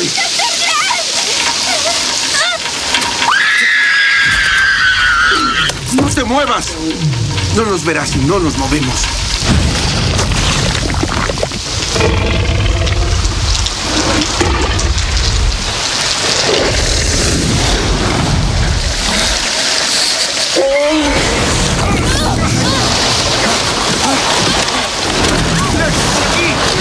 voy. ¡No te muevas! No nos verás si no nos movemos.